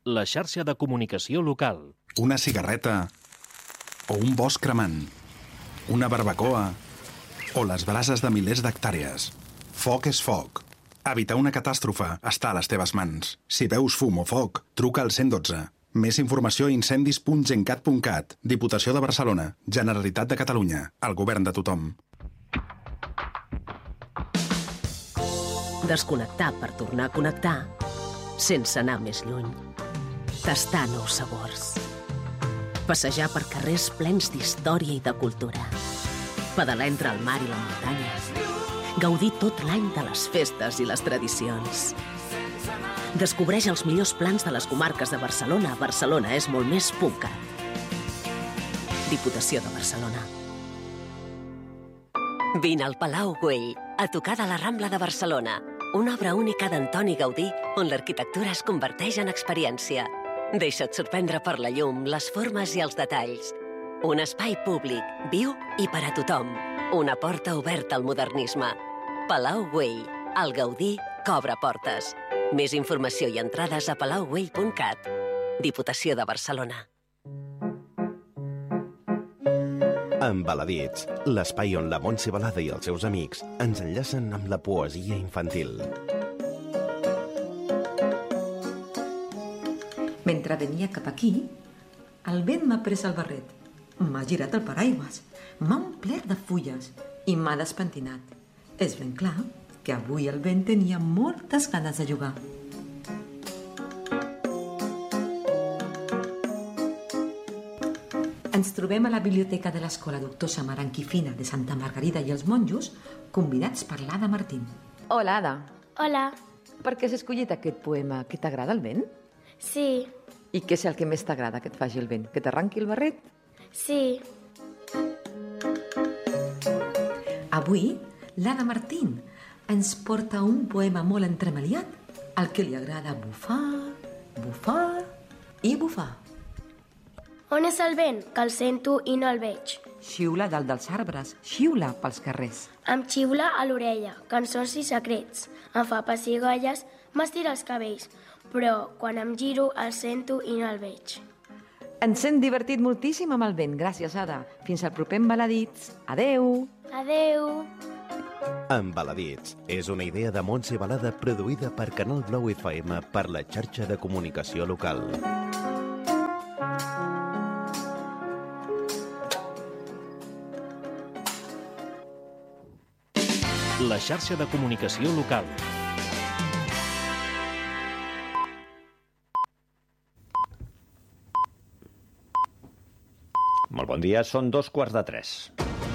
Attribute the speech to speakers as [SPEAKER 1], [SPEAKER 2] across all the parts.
[SPEAKER 1] la xarxa de comunicació local.
[SPEAKER 2] Una cigarreta o un bosc cremant, una barbacoa o les brases de milers d'hectàrees. Foc és foc. Evitar una catàstrofe està a les teves mans. Si veus fum o foc, truca al 112. Més informació a incendis.gencat.cat. Diputació de Barcelona. Generalitat de Catalunya. El govern de tothom.
[SPEAKER 3] Desconnectar per tornar a connectar sense anar més lluny. Tastar nous sabors. Passejar per carrers plens d'història i de cultura. Pedalar entre el mar i la muntanya. Gaudir tot l'any de les festes i les tradicions. Descobreix els millors plans de les comarques de Barcelona. Barcelona és molt més.cat. Diputació de Barcelona. Vine al Palau Güell, a tocar de la Rambla de Barcelona. Una obra única d'Antoni Gaudí, on l'arquitectura es converteix en experiència. Deixa't sorprendre per la llum, les formes i els detalls. Un espai públic, viu i per a tothom. Una porta oberta al modernisme. Palau Güell, el Gaudí que obre portes. Més informació i entrades a palaugüell.cat. Diputació de Barcelona.
[SPEAKER 4] Embaladits, l'espai on la Montse Balada i els seus amics ens enllacen amb la poesia infantil.
[SPEAKER 5] Mentre venia cap aquí, el vent m'ha pres el barret, m'ha girat el paraigües, m'ha omplert de fulles i m'ha despentinat. És ben clar que avui el vent tenia moltes ganes de jugar. Ens trobem a la biblioteca de l'Escola Doctor Samaranquifina de Santa Margarida i els monjos, convidats per l'Ada Martín.
[SPEAKER 6] Hola, Ada.
[SPEAKER 7] Hola.
[SPEAKER 6] Per què has escollit aquest poema? Que t'agrada el vent?
[SPEAKER 7] Sí.
[SPEAKER 6] I què és el que més t'agrada que et faci el vent? Que t'arranqui el barret?
[SPEAKER 7] Sí.
[SPEAKER 5] Avui, l'Ada Martín ens porta un poema molt entremaliat al que li agrada bufar, bufar i bufar.
[SPEAKER 7] On és el vent? Que el sento i no el veig.
[SPEAKER 5] Xiula dalt dels arbres, xiula pels carrers.
[SPEAKER 7] Em xiula a l'orella, cançons i secrets. Em fa pessigolles, m'estira els cabells. Però quan em giro el sento i no el veig.
[SPEAKER 6] Ens hem divertit moltíssim amb el vent. Gràcies, Ada. Fins al proper Embaladits. Adeu.
[SPEAKER 7] Adeu.
[SPEAKER 4] Embaladits és una idea de Montse Balada produïda per Canal Blau FM per la xarxa de comunicació local.
[SPEAKER 1] La xarxa de comunicació local.
[SPEAKER 8] Molt bon dia, són 2:45.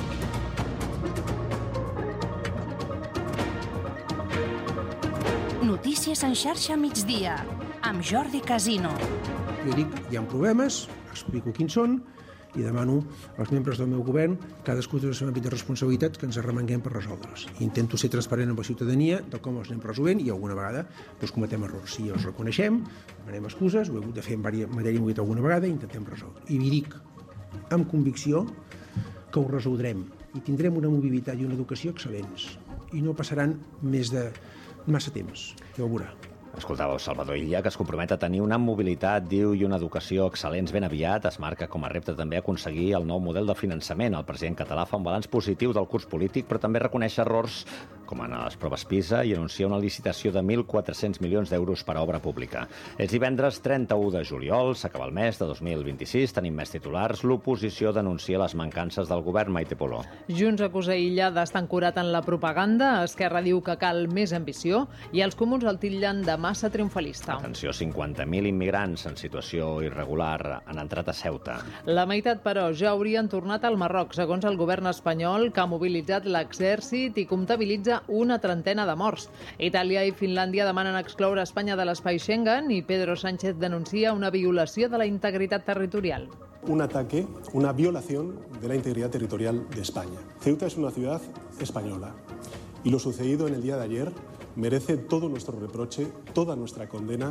[SPEAKER 9] Notícies en xarxa migdia, amb Jordi Casino.
[SPEAKER 10] Jo dic, hi ha problemes, explico quins són, i demano als membres del meu govern, cadascú té el seu àmbit de responsabilitat, que ens arremanguem per resoldre'ls. Intento ser transparent amb la ciutadania de com els anem resolent i alguna vegada cometem errors. Si els reconeixem, demanem excuses, ho he hagut de fer en matèria mobilitat alguna vegada i intentem resoldre. I vi dic amb convicció que ho resoldrem i tindrem una mobilitat i una educació excel·lents i no passaran més de massa temps, ja ho veurà.
[SPEAKER 8] Escoltàveu Salvador Illa, que es compromet a tenir una mobilitat, diu, i una educació excel·lents ben aviat. Es marca com a repte també aconseguir el nou model de finançament. El president català fa un balanç positiu del curs polític, però també reconeix errors, com en les proves PISA, i anuncia una licitació de 1.400 milions d'euros per a obra pública. És divendres 31 de juliol, s'acaba el mes de 2026, tenim més titulars. L'oposició denuncia les mancances del govern. Maite Polo.
[SPEAKER 11] Junts acusa Illa d'estar ancorat en la propaganda, Esquerra diu que cal més ambició i els comuns el titllen de massa triomfalista.
[SPEAKER 8] Atenció, 50.000 immigrants en situació irregular han entrat a Ceuta.
[SPEAKER 11] La meitat, però, ja haurien tornat al Marroc, segons el govern espanyol, que ha mobilitzat l'exèrcit i comptabilitza una trentena de morts. Itàlia i Finlàndia demanen excloure Espanya de l'espai Schengen i Pedro Sánchez denuncia una violació de la integritat territorial.
[SPEAKER 12] Un ataque, una violación de la integridad territorial de España. Ceuta es una ciudad española y lo sucedido en el día de ayer merece todo nuestro reproche, toda nuestra condena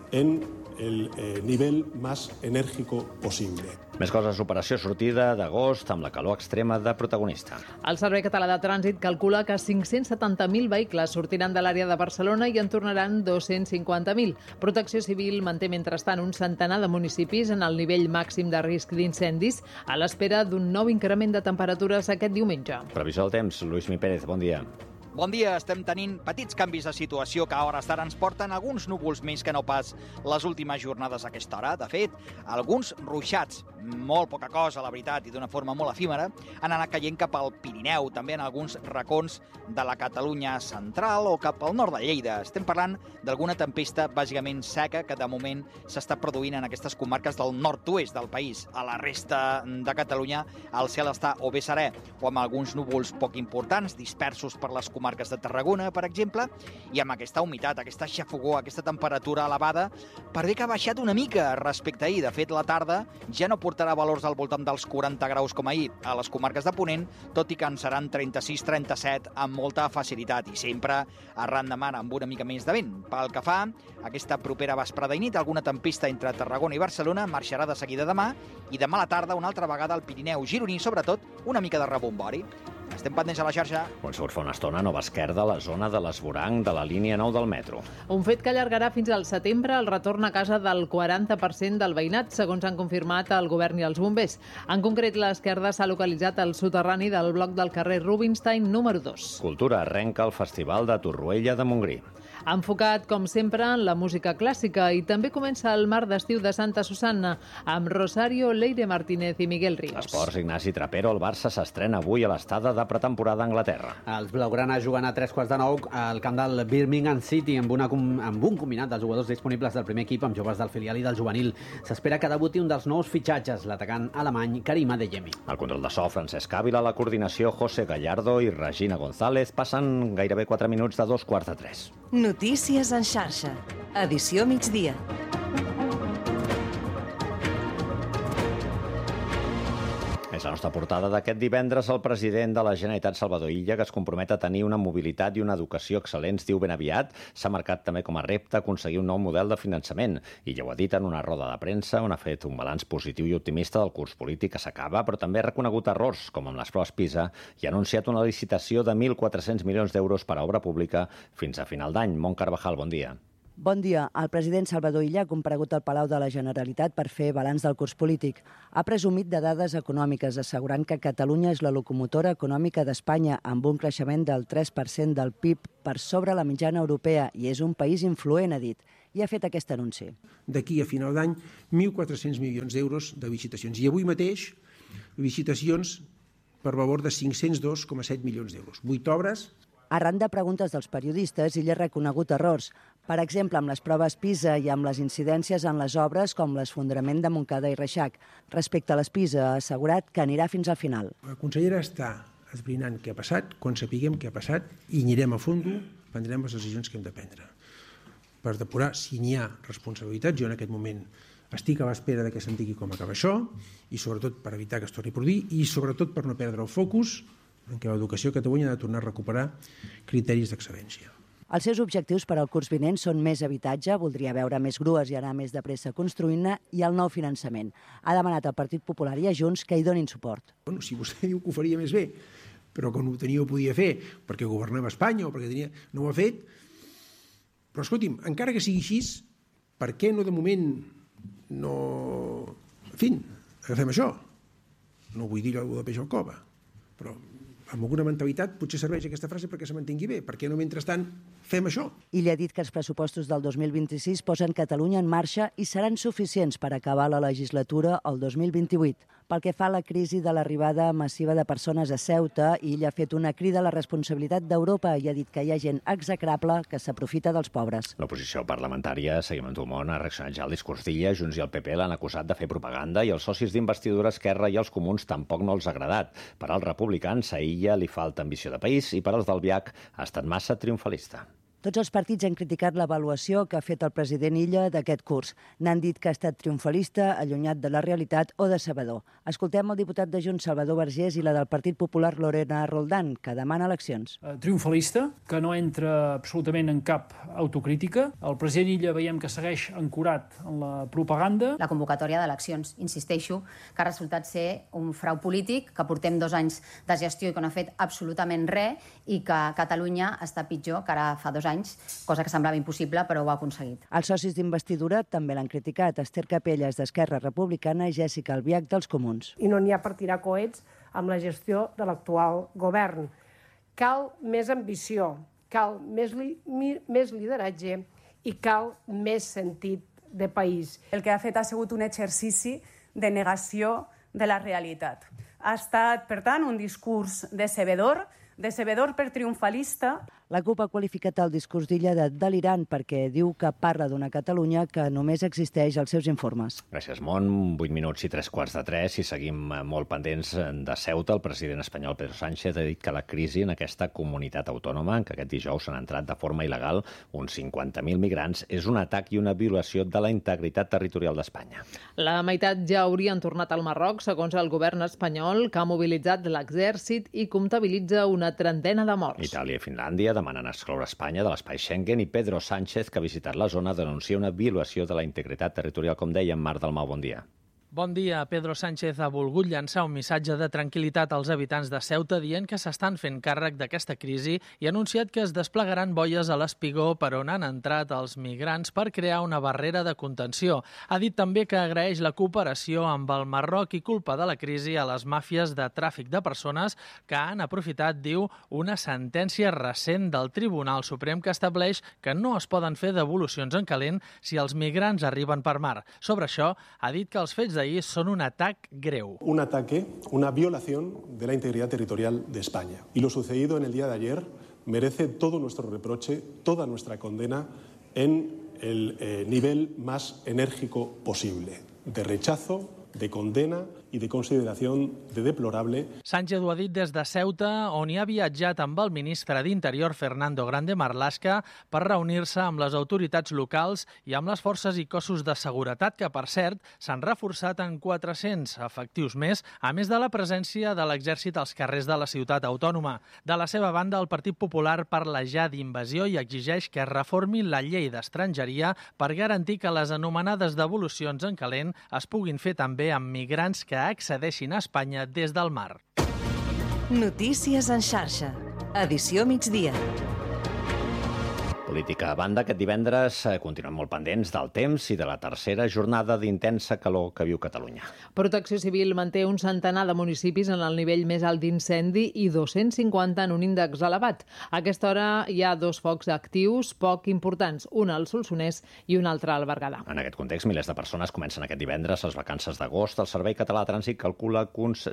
[SPEAKER 12] en el nivel más enérgico posible.
[SPEAKER 8] Més coses, operació sortida d'agost amb la calor extrema de protagonista.
[SPEAKER 11] El Servei Català de Trànsit calcula que 570.000 vehicles sortiran de l'àrea de Barcelona i en tornaran 250.000. Protecció Civil manté mentrestant un centenar de municipis en el nivell màxim de risc d'incendis a l'espera d'un nou increment de temperatures aquest diumenge.
[SPEAKER 8] Previsió del temps, Lluís Mi Pérez, bon dia.
[SPEAKER 13] Bon dia, estem tenint petits canvis de situació que a hores d'ara ens porten alguns núvols més que no pas les últimes jornades a aquesta hora. De fet, alguns ruixats, molt poca cosa, la veritat, i d'una forma molt efímera, han anat caient cap al Pirineu, també en alguns racons de la Catalunya central o cap al nord de Lleida. Estem parlant d'alguna tempesta bàsicament seca que de moment s'està produint en aquestes comarques del nord-oest del país. A la resta de Catalunya el cel està o bé serè o amb alguns núvols poc importants, dispersos per les comarques de Tarragona, per exemple, i amb aquesta humitat, aquesta xafogor, aquesta temperatura elevada, per bé que ha baixat una mica respecte a ahir. De fet, la tarda ja no portarà valors al voltant dels 40 graus com ahir a les comarques de Ponent, tot i que en seran 36-37 amb molta facilitat i sempre arran de mar amb una mica més de vent. Pel que fa a aquesta propera vesprada i nit, alguna tempesta entre Tarragona i Barcelona marxarà de seguida demà i demà a la tarda una altra vegada al Pirineu gironí, sobretot una mica de rebombori. Estem pendents a la xarxa.
[SPEAKER 8] Quan surt fa una estona, nova esquerda a la zona de l'Esvoranc de la línia 9 del metro.
[SPEAKER 11] Un fet que allargarà fins al setembre el retorn a casa del 40% del veïnat, segons han confirmat el govern i els bombers. En concret, l'esquerda s'ha localitzat al soterrani del bloc del carrer Rubinstein número 2.
[SPEAKER 8] Cultura arrenca el Festival de Torroella de Montgrí.
[SPEAKER 11] Enfocat, com sempre, en la música clàssica i també comença el mar d'estiu de Santa Susanna amb Rosario, Leire Martínez i Miguel Ríos.
[SPEAKER 8] Esports, Ignasi Trapero, el Barça s'estrena avui a l'estada de pretemporada a Anglaterra.
[SPEAKER 14] Els blaugrana juguen a 3:15 al camp del Birmingham City amb un combinat dels jugadors disponibles del primer equip amb joves del filial i del juvenil. S'espera que debuti un dels nous fitxatges, l'atacant alemany Karim Adeyemi.
[SPEAKER 8] Al control de so, Francesc Ávila, la coordinació José Gallardo i Regina González. Passen gairebé 4 minuts de 2:45.
[SPEAKER 9] Notícies en xarxa. Edició migdia.
[SPEAKER 8] És la nostra portada d'aquest divendres. El president de la Generalitat, Salvador Illa, que es compromet a tenir una mobilitat i una educació excel·lents, diu ben aviat, s'ha marcat també com a repte aconseguir un nou model de finançament. Illa ho ha dit en una roda de premsa on ha fet un balanç positiu i optimista del curs polític que s'acaba, però també ha reconegut errors, com amb les proves PISA, i ha anunciat una licitació de 1.400 milions d'euros per a obra pública fins a final d'any. Mont Carvajal, bon dia.
[SPEAKER 15] Bon dia. El president Salvador Illa ha comparegut al Palau de la Generalitat per fer balanç del curs polític. Ha presumit de dades econòmiques, assegurant que Catalunya és la locomotora econòmica d'Espanya amb un creixement del 3% del PIB per sobre la mitjana europea i és un país influent, ha dit, i ha fet aquest anunci.
[SPEAKER 10] D'aquí a final d'any, 1.400 milions d'euros de licitacions. I avui mateix, licitacions per valor de 502,7 milions d'euros. 8 obres.
[SPEAKER 15] Arran de preguntes dels periodistes, Illa ha reconegut errors. Per exemple, amb les proves PISA i amb les incidències en les obres com l'esfondrament de Montcada i Reixac. Respecte a les PISA, ha assegurat que anirà fins al final.
[SPEAKER 10] La consellera està esbrinant què ha passat, quan sapiguem què ha passat, i anirem a fons, prendrem les decisions que hem de prendre. Per depurar si n'hi ha responsabilitats, jo en aquest moment estic a l'espera que se'm digui com acaba això, i sobretot per evitar que es torni a produir, i sobretot per no perdre el focus en què l'educació a Catalunya ha de tornar a recuperar criteris d'excel·lència.
[SPEAKER 15] Els seus objectius per al curs vinent són més habitatge, voldria veure més grues i anar més de pressa construint-ne, i el nou finançament. Ha demanat al Partit Popular i a Junts que hi donin suport.
[SPEAKER 10] Bueno, si vostè diu que ho faria més bé, però que no ho tenia ho podia fer perquè governava Espanya o perquè tenia... no ho ha fet. Però escolti'm, encara que sigui així, per què no de moment no... En fi, agafem això. No vull dir allò de peix al cova, però amb alguna mentalitat potser serveix aquesta frase perquè se mantingui bé. Per què no, mentrestant, fem això?
[SPEAKER 15] I li ha dit que els pressupostos del 2026 posen Catalunya en marxa i seran suficients per acabar la legislatura el 2028. Pel que fa a la crisi de l'arribada massiva de persones a Ceuta, ell ha fet una crida a la responsabilitat d'Europa i ha dit que hi ha gent execrable que s'aprofita dels pobres.
[SPEAKER 8] L'oposició parlamentària, Seguiment del Món, ha reaccionat ja al discurs d'Illa. Junts i el PP l'han acusat de fer propaganda i els socis d'investidura Esquerra i els comuns tampoc no els ha agradat. Per als republicans, a Illa li falta ambició de país i per als del Biac ha estat massa triomfalista.
[SPEAKER 15] Tots els partits han criticat l'avaluació que ha fet el president Illa d'aquest curs. N'han dit que ha estat triomfalista, allunyat de la realitat o decebedor. Escoltem el diputat de Junts, Salvador Vergés, i la del Partit Popular, Lorena Roldán, que demana eleccions.
[SPEAKER 16] Triomfalista, que no entra absolutament en cap autocrítica. El president Illa veiem que segueix ancorat en la propaganda.
[SPEAKER 17] La convocatòria d'eleccions, insisteixo, que ha resultat ser un frau polític, que portem 2 anys de gestió i que no ha fet absolutament res i que Catalunya està pitjor que ara fa 2 anys, cosa que semblava impossible, però ho ha aconseguit.
[SPEAKER 15] Els socis d'investidura també l'han criticat. Esther Capelles, d'Esquerra Republicana, i Jèssica Albiach, dels Comuns.
[SPEAKER 18] I no n'hi ha per tirar coets amb la gestió de l'actual govern. Cal més ambició, cal més lideratge i cal més sentit de país.
[SPEAKER 19] El que ha fet ha sigut un exercici de negació de la realitat. Ha estat, per tant, un discurs decebedor per triomfalista.
[SPEAKER 15] La CUP ha qualificat el discurs d'Illa de delirant perquè diu que parla d'una Catalunya que només existeix als seus informes.
[SPEAKER 8] Gràcies, Mont. 8 minuts i 3:15, i seguim molt pendents de Ceuta. El president espanyol Pedro Sánchez ha dit que la crisi en aquesta comunitat autònoma, en què aquest dijous s'han entrat de forma il·legal uns 50.000 migrants, és un atac i una violació de la integritat territorial d'Espanya.
[SPEAKER 11] La meitat ja haurien tornat al Marroc, segons el govern espanyol, que ha mobilitzat l'exèrcit i comptabilitza una trentena de morts.
[SPEAKER 8] Itàlia i Finlàndia demanen excloure Espanya de l'espai Schengen i Pedro Sánchez, que ha visitat la zona, denuncia una violació de la integritat territorial, com deia Marc Dalmau. Bon dia.
[SPEAKER 20] Bon dia. Pedro Sánchez ha volgut llançar un missatge de tranquil·litat als habitants de Ceuta, dient que s'estan fent càrrec d'aquesta crisi i ha anunciat que es desplegaran boies a l'Espigó per on han entrat els migrants per crear una barrera de contenció. Ha dit també que agraeix la cooperació amb el Marroc i culpa de la crisi a les màfies de tràfic de persones que han aprofitat, diu, una sentència recent del Tribunal Suprem que estableix que no es poden fer devolucions en calent si els migrants arriben per mar. Sobre això, ha dit que els fets d'ahir son un ataque greu.
[SPEAKER 12] Un ataque, una violación de la integridad territorial de España. Y lo sucedido en el día de ayer merece todo nuestro reproche, toda nuestra condena en el nivel más enérgico posible, de rechazo, de condena i de consideració de deplorable.
[SPEAKER 20] Sánchez ho ha dit des de Ceuta, on hi ha viatjat amb el ministre d'Interior, Fernando Grande Marlaska, per reunir-se amb les autoritats locals i amb les forces i cossos de seguretat, que, per cert, s'han reforçat en 400 efectius més, a més de la presència de l'exèrcit als carrers de la ciutat autònoma. De la seva banda, el Partit Popular parla ja d'invasió i exigeix que es reformi la llei d'estrangeria per garantir que les anomenades devolucions en calent es puguin fer també amb migrants que accedeixin a Espanya des del mar.
[SPEAKER 9] Notícies en xarxa. Edició migdia.
[SPEAKER 8] Política a banda, aquest divendres continuem molt pendents del temps i de la tercera jornada d'intensa calor que viu Catalunya.
[SPEAKER 11] Protecció Civil manté un centenar de municipis en el nivell més alt d'incendi i 250 en un índex elevat. A aquesta hora hi ha 2 focs actius poc importants, un al Solsonès i un altre al Berguedà.
[SPEAKER 8] En aquest context, milers de persones comencen aquest divendres les vacances d'agost. El Servei Català de Trànsit calcula que uns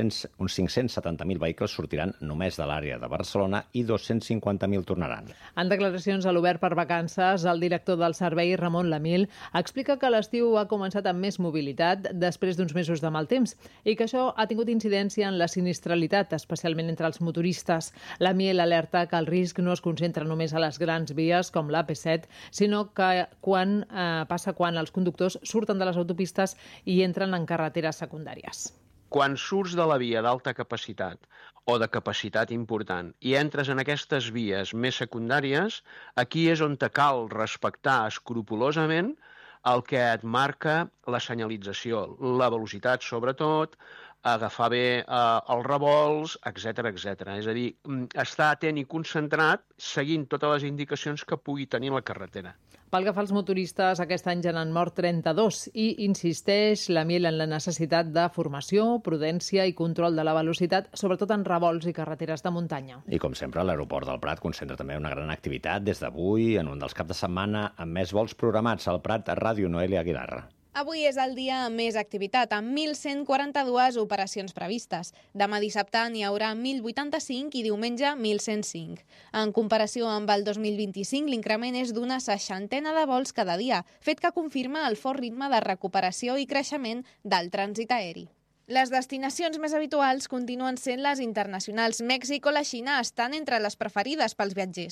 [SPEAKER 8] 570.000 vehicles sortiran només de l'àrea de Barcelona i 250.000 tornaran.
[SPEAKER 11] En declaracions a l'Obert per Vacances, el director del servei, Ramon Lamil, explica que l'estiu ha començat amb més mobilitat després d'uns mesos de mal temps i que això ha tingut incidència en la sinistralitat, especialment entre els motoristes. Lamil alerta que el risc no es concentra només a les grans vies com l'AP7, sinó que passa quan els conductors surten de les autopistes i entren en carreteres secundàries.
[SPEAKER 21] Quan surts de la via d'alta capacitat o de capacitat important i entres en aquestes vies més secundàries, aquí és on te cal respectar escrupolosament el que et marca la senyalització, la velocitat sobretot, agafar bé els revolts, etc. És a dir, estar atent i concentrat seguint totes les indicacions que pugui tenir la carretera.
[SPEAKER 11] Pel que fa als motoristes, aquest any ja n'han mort 32 i insisteix Lamil en la necessitat de formació, prudència i control de la velocitat, sobretot en revolts i carreteres de muntanya.
[SPEAKER 8] I com sempre, l'aeroport del Prat concentra també una gran activitat des d'avui, en un dels caps de setmana amb més vols programats al Prat. Ràdio Noelia Aguilar.
[SPEAKER 22] Avui és el dia amb més activitat, amb 1.142 operacions previstes. Demà dissabte n'hi haurà 1.085 i diumenge 1.105. En comparació amb el 2025, l'increment és d'una 60 de vols cada dia, fet que confirma el fort ritme de recuperació i creixement del trànsit aeri. Les destinacions més habituals continuen sent les internacionals. Mèxic o la Xina estan entre les preferides pels viatgers.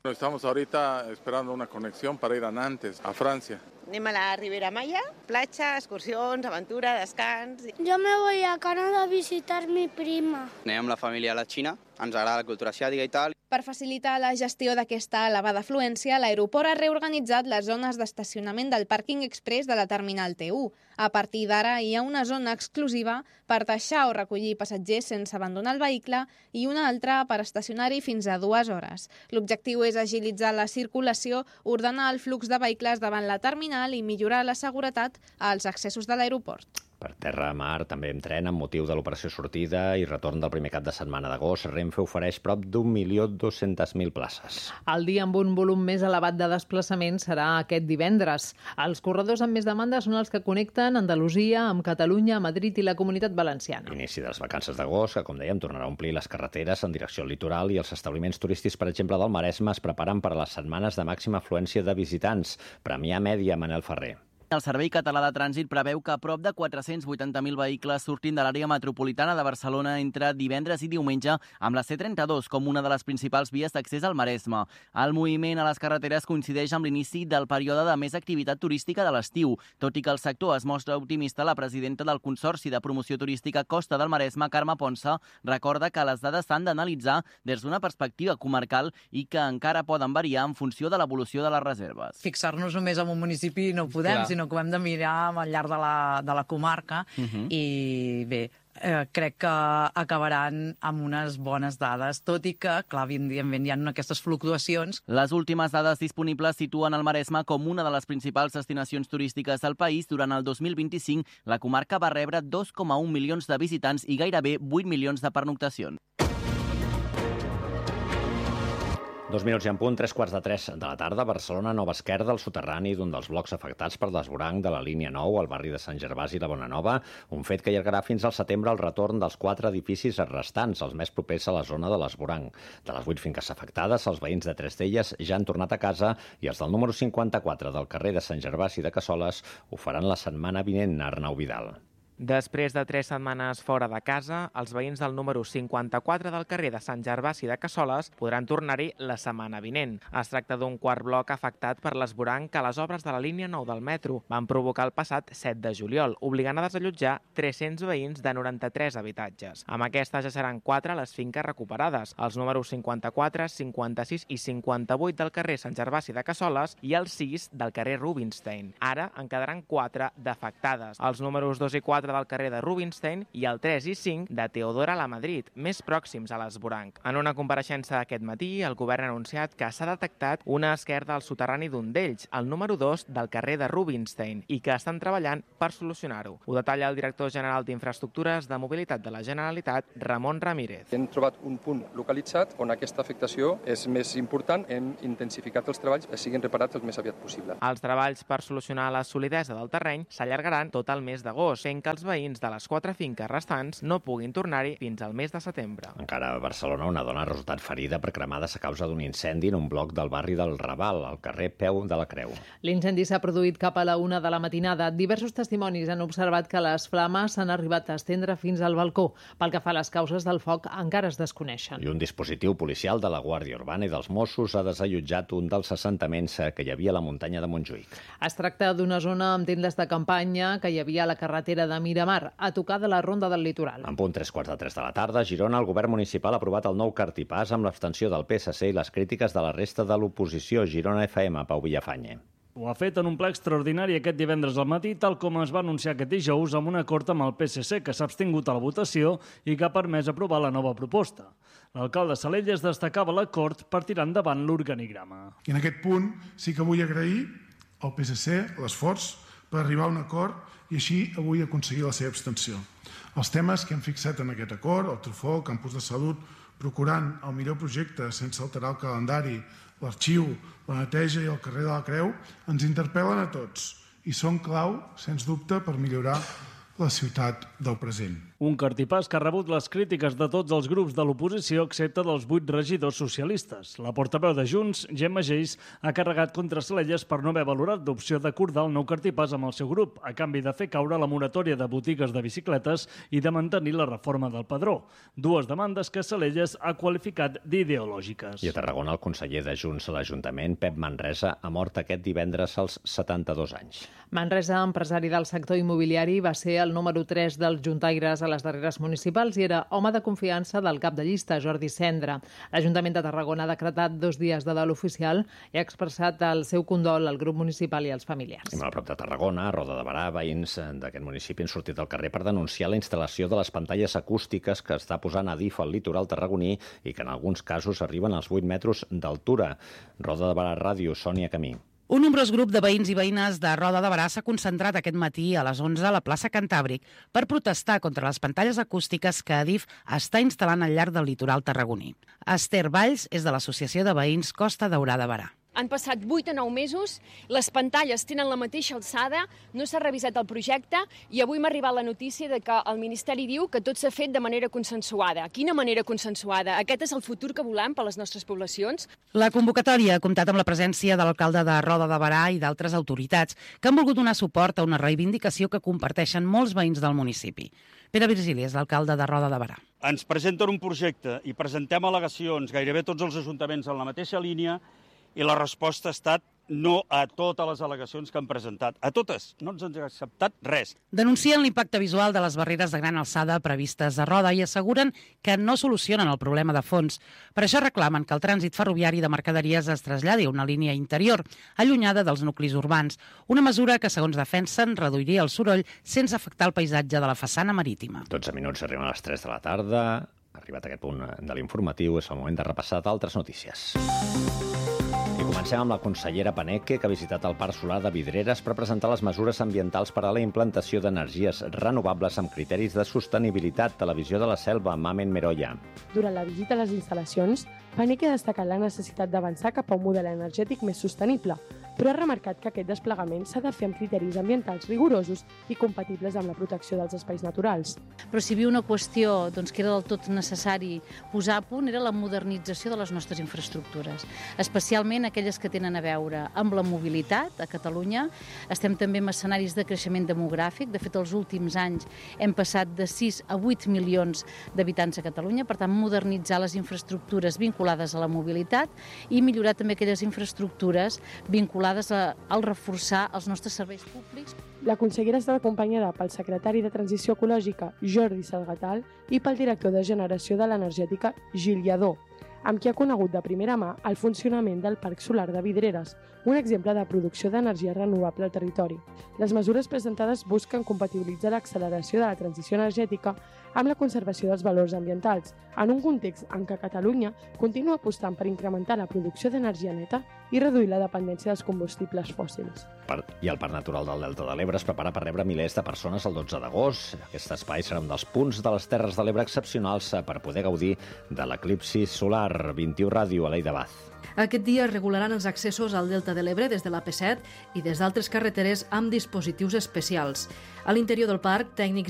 [SPEAKER 2] Estamos ahorita esperando una conexión para ir a Nantes, a Francia.
[SPEAKER 3] Anem a la Ribera Maya, platja, excursions, aventura, descans...
[SPEAKER 23] Yo me voy a Canadá a visitar mi prima.
[SPEAKER 24] Anem amb la família a la Xina, ens agrada la cultura asiàtica i tal.
[SPEAKER 22] Per facilitar la gestió d'aquesta elevada afluència, l'aeroport ha reorganitzat les zones d'estacionament del pàrquing express de la terminal T1. A partir d'ara hi ha una zona exclusiva per deixar o recollir passatgers sense abandonar el vehicle i una altra per estacionar-hi fins a 2 hores. L'objectiu és agilitzar la circulació, ordenar el flux de vehicles davant la terminal i millorar la seguretat als accessos de l'aeroport.
[SPEAKER 8] Per terra, mar, també amb tren, amb motiu de l'operació sortida i retorn del primer cap de setmana d'agost, Renfe ofereix prop d'1.200.000 places.
[SPEAKER 11] El dia amb un volum més elevat de desplaçament serà aquest divendres. Els corredors amb més demanda són els que connecten Andalusia amb Catalunya, Madrid i la Comunitat Valenciana.
[SPEAKER 8] Inici de les vacances d'agost, que, com dèiem, tornarà a omplir les carreteres en direcció al litoral i els establiments turístics, per exemple, del Maresme, es preparen per a les setmanes de màxima afluència de visitants. Premià Mèdia, Manel Ferrer.
[SPEAKER 25] El Servei Català de Trànsit preveu que prop de 480.000 vehicles surtin de l'àrea metropolitana de Barcelona entre divendres i diumenge amb la C32 com una de les principals vies d'accés al Maresme. El moviment a les carreteres coincideix amb l'inici del període de més activitat turística de l'estiu. Tot i que el sector es mostra optimista, la presidenta del Consorci de Promoció Turística Costa del Maresme, Carme Ponsa, recorda que les dades s'han d'analitzar des d'una perspectiva comarcal i que encara poden variar en funció de l'evolució de les reserves.
[SPEAKER 26] Fixar-nos només en un municipi no podem, sinó que ho hem de mirar al llarg de la comarca i bé, crec que acabaran amb unes bones dades, tot i que, clar, evidentment hi ha aquestes fluctuacions.
[SPEAKER 25] Les últimes dades disponibles situen el Maresme com una de les principals destinacions turístiques del país. Durant el 2025, la comarca va rebre 2,1 milions de visitants i gairebé 8 milions de pernoctacions.
[SPEAKER 8] 2 minuts i en punt, 3:15 de la tarda, Barcelona, Nova Esquerda, el soterrani d'un dels blocs afectats per l'esvoranc de la línia 9 al barri de Sant Gervasi i la Bonanova, un fet que allargarà fins al setembre el retorn dels 4 edificis restants, els més propers a la zona de l'esvoranc. De les 8 finques afectades, els veïns de 3 d'elles ja han tornat a casa i els del número 54 del carrer de Sant Gervasi de Cassoles ho faran la setmana vinent, Arnau Vidal.
[SPEAKER 27] Després de 3 setmanes fora de casa, els veïns del número 54 del carrer de Sant Gervasi de Cassoles podran tornar-hi la setmana vinent. Es tracta d'un quart bloc afectat per l'esvoranc que les obres de la línia 9 del metro van provocar el passat 7 de juliol, obligant a desallotjar 300 veïns de 93 habitatges. Amb aquestes ja seran 4 les finques recuperades, els números 54, 56 i 58 del carrer Sant Gervasi de Cassoles i els 6 del carrer Rubinstein. Ara en quedaran 4 d'afectades, els números 2 i 4 del carrer de Rubinstein i el 3 i 5 de Teodora la Madrid, més pròxims a l'esvoranc. En una compareixença aquest matí, el govern ha anunciat que s'ha detectat una esquerda al soterrani d'un d'ells, el número 2 del carrer de Rubinstein, i que estan treballant per solucionar-ho. Ho detalla el director general d'Infraestructures de Mobilitat de la Generalitat, Ramon Ramírez.
[SPEAKER 28] Hem trobat un punt localitzat on aquesta afectació és més important. Hem intensificat els treballs que siguin reparats el més aviat possible.
[SPEAKER 27] Els treballs per solucionar la solidesa del terreny s'allargaran tot el mes d'agost, fent que els veïns de les 4 finques restants no puguin tornar-hi fins al mes de setembre.
[SPEAKER 8] Encara a Barcelona, una dona ha resultat ferida per cremades a causa d'un incendi en un bloc del barri del Raval, al carrer Peu de la Creu.
[SPEAKER 11] L'incendi s'ha produït cap a la 1 de la matinada. Diversos testimonis han observat que les flames s'han arribat a estendre fins al balcó. Pel que fa a les causes del foc, encara es desconeixen.
[SPEAKER 8] I un dispositiu policial de la Guàrdia Urbana i dels Mossos ha desallotjat un dels assentaments que hi havia a la muntanya de Montjuïc.
[SPEAKER 11] Es tracta d'una zona amb tendes de campanya que hi havia a la carretera de Miramar, a tocar de la Ronda del Litoral.
[SPEAKER 8] En punt 3:45 de la tarda, a Girona, el govern municipal ha aprovat el nou cartipàs amb l'abstenció del PSC i les crítiques de la resta de l'oposició. Girona FM, Pau Villafañe.
[SPEAKER 29] Ho ha fet en un ple extraordinari aquest divendres al matí, tal com es va anunciar aquest dijous amb un acord amb el PSC, que s'ha abstingut a la votació i que ha permès aprovar la nova proposta. L'alcalde Salelles destacava l'acord per tirar endavant l'organigrama.
[SPEAKER 30] I en aquest punt sí que vull agrair al PSC l'esforç per arribar a un acord i així avui aconseguir la seva abstenció. Els temes que hem fixat en aquest acord, el trufó, campus de salut, procurant el millor projecte sense alterar el calendari, l'arxiu, la neteja i el carrer de la Creu, ens interpel·len a tots i són clau, sens dubte, per millorar la ciutat del present.
[SPEAKER 29] Un cartipàs que ha rebut les crítiques de tots els grups de l'oposició excepte dels 8 regidors socialistes. La portaveu de Junts, Gemma Geis, ha carregat contra Salelles per no haver valorat l'opció d'acordar el nou cartipàs amb el seu grup, a canvi de fer caure la moratòria de botigues de bicicletes i de mantenir la reforma del padró. 2 demandes que Salelles ha qualificat d'ideològiques.
[SPEAKER 8] I a Tarragona, el conseller de Junts a l'Ajuntament, Pep Manresa, ha mort aquest divendres als 72 anys.
[SPEAKER 11] Manresa, empresari del sector immobiliari, va ser el número 3 dels juntaires a les darreres municipals i era home de confiança del cap de llista, Jordi Cendra. L'Ajuntament de Tarragona ha decretat 2 dies de dol oficial i ha expressat el seu condol al grup municipal i als familiars.
[SPEAKER 8] I a prop de Tarragona, a Roda de Barà, veïns d'aquest municipi han sortit al carrer per denunciar la instal·lació de les pantalles acústiques que està posant Adif al litoral tarragoní i que en alguns casos arriben als 8 metres d'altura. Roda de Barà Ràdio, Sònia Camí.
[SPEAKER 1] Un nombrós grup de veïns i veïnes de Roda de Barà s'ha concentrat aquest matí a les 11 a la plaça Cantàbric per protestar contra les pantalles acústiques que Adif està instal·lant al llarg del litoral tarragoní. Esther Valls és de l'Associació de Veïns Costa Daurada Barà.
[SPEAKER 4] Han passat 8 o 9 mesos, les pantalles tenen la mateixa alçada, no s'ha revisat el projecte i avui m'ha arribat la notícia de que el Ministeri diu que tot s'ha fet de manera consensuada. Quina manera consensuada? Aquest és el futur que volem per a les nostres poblacions?
[SPEAKER 1] La convocatòria ha comptat amb la presència de l'alcalde de Roda de Barà i d'altres autoritats que han volgut donar suport a una reivindicació que comparteixen molts veïns del municipi. Pere Virgili és l'alcalde de Roda de Barà.
[SPEAKER 5] Ens presenten un projecte i presentem al·legacions, gairebé tots els ajuntaments en la mateixa línia, i la resposta ha estat no a totes les al·legacions que han presentat. A totes, no ens han acceptat res.
[SPEAKER 1] Denuncien l'impacte visual de les barreres de gran alçada previstes a Roda i asseguren que no solucionen el problema de fons. Per això reclamen que el trànsit ferroviari de mercaderies es traslladi a una línia interior, allunyada dels nuclis urbans. Una mesura que, segons defensen, reduiria el soroll sense afectar el paisatge de la façana marítima.
[SPEAKER 8] 12 minuts, arriben a les 3 de la tarda. Arribat a aquest punt de l'informatiu, és el moment de repassar d'altres notícies. I comencem amb la consellera Paneque, que ha visitat el Parc Solar de Vidreres per presentar les mesures ambientals per a la implantació d'energies renovables amb criteris de sostenibilitat. Televisió de la Selva, Mamen Meroya.
[SPEAKER 6] Durant la visita a les instal·lacions, Paneque ha destacat la necessitat d'avançar cap a un model energètic més sostenible, però ha remarcat que aquest desplegament s'ha de fer amb criteris ambientals rigorosos i compatibles amb la protecció dels espais naturals.
[SPEAKER 7] Però si hi havia una qüestió que era del tot necessari posar a punt era la modernització de les nostres infraestructures, especialment aquelles que tenen a veure amb la mobilitat a Catalunya. Estem també en escenaris de creixement demogràfic. De fet, els últims anys hem passat de 6 a 8 milions d'habitants a Catalunya. Per tant, modernitzar les infraestructures vinculades a la mobilitat i millorar també aquelles infraestructures vinculades al reforçar els nostres serveis públics.
[SPEAKER 6] La consellera està acompanyada pel secretari de Transició Ecològica, Jordi Salgatal, i pel director de Generació de l'Energètica, Gil Lladó, amb qui ha conegut de primera mà el funcionament del Parc Solar de Vidreres, un exemple de producció d'energia renovable al territori. Les mesures presentades busquen compatibilitzar l'acceleració de la transició energètica amb la conservació dels valors ambientals, en un context en què Catalunya continua apostant per incrementar la producció d'energia neta i reduir la dependència dels combustibles fòssils.
[SPEAKER 8] I el Parc Natural del Delta de l'Ebre es prepara per rebre milers de persones el 12 d'agost. Aquest espai serà un dels punts de les Terres de l'Ebre excepcionals per poder gaudir de l'eclipsi solar. 21 Ràdio, a l'Eida Baz.
[SPEAKER 10] Aquest dia es regularan els accessos al Delta de l'Ebre des de l'AP7 i des d'altres carreteres amb dispositius especials. A l'interior del parc, tècnics